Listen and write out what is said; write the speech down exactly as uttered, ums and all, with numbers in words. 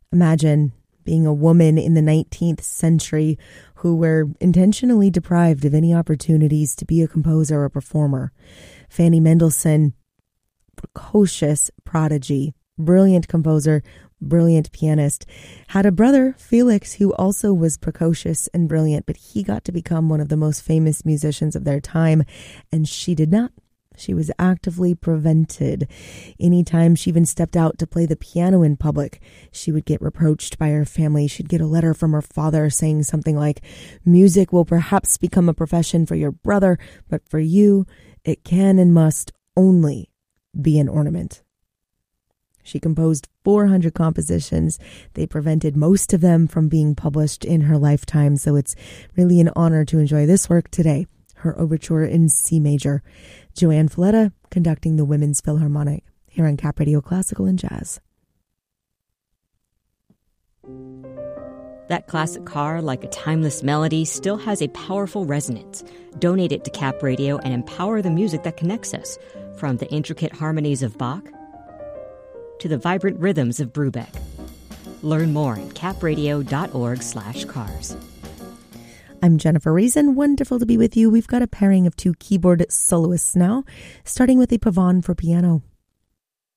Imagine being a woman in the nineteenth century who were intentionally deprived of any opportunities to be a composer or performer. Fanny Mendelssohn, precocious prodigy, brilliant composer, brilliant pianist, had a brother, Felix, who also was precocious and brilliant, but he got to become one of the most famous musicians of their time, and she did not. She was actively prevented. Anytime she even stepped out to play the piano in public, she would get reproached by her family. She'd get a letter from her father saying something like, "Music will perhaps become a profession for your brother, but for you, it can and must only be an ornament." She composed four hundred compositions. They prevented most of them from being published in her lifetime, so it's really an honor to enjoy this work today, her overture in C major. Joanne Falletta conducting the Women's Philharmonic here on Cap Radio Classical and Jazz. That classic car, like a timeless melody, still has a powerful resonance. Donate it to Cap Radio and empower the music that connects us, from the intricate harmonies of Bach to the vibrant rhythms of Brubeck. Learn more at capradio.org slash cars. I'm Jennifer Reason. Wonderful to be with you. We've got a pairing of two keyboard soloists now, starting with a pavane for piano.